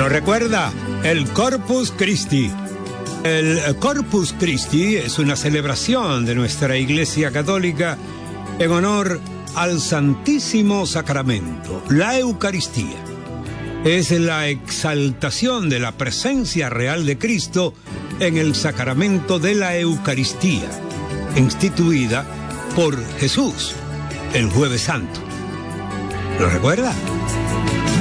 ¿Lo recuerda? El Corpus Christi. El Corpus Christi es una celebración de nuestra Iglesia Católica en honor al Santísimo Sacramento, la Eucaristía. Es la exaltación de la presencia real de Cristo en el sacramento de la Eucaristía, instituida por Jesús el Jueves Santo. ¿Lo recuerda?